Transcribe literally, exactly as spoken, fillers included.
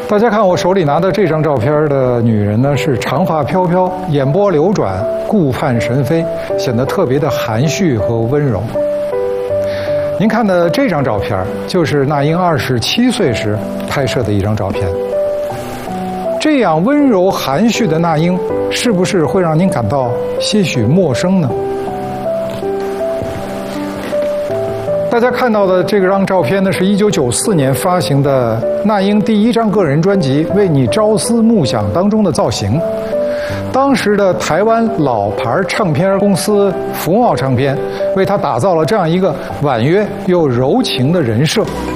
大家看我手里拿的这张照片的女人呢，是长发飘飘，眼波流转，顾盼神飞，显得特别的含蓄和温柔。您看的这张照片，就是那英二十七岁时拍摄的一张照片。这样温柔含蓄的那英，是不是会让您感到些许陌生呢？大家看到的这张照片呢，是一九九四年发行的那英第一张个人专辑《为你朝思暮想》当中的造型。当时的台湾老牌唱片公司福茂唱片为她打造了这样一个婉约又柔情的人设。